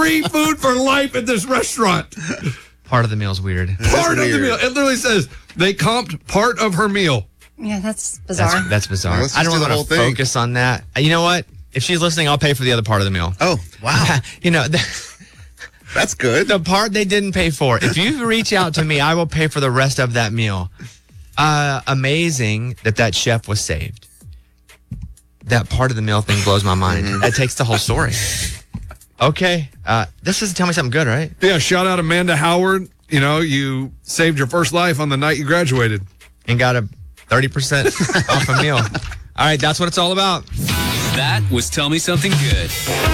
free food for life at this restaurant. Part of the meal's weird. Part of the meal. It literally says they comped part of her meal. Yeah, that's bizarre. That's bizarre. Well, let's I just don't do the want whole to thing. focus on that. You know what? If she's listening, I'll pay for the other part of the meal. Oh, wow. You know, That's good. the part they didn't pay for. If you reach out to me, I will pay for the rest of that meal. Amazing that chef was saved. That part of the meal thing blows my mind. That takes the whole story. Okay. This is Tell Me Something Good, right? Yeah, shout out Amanda Howard. You know, you saved your first life on the night you graduated. And got a 30% off a meal. All right, that's what it's all about. That was Tell Me Something Good.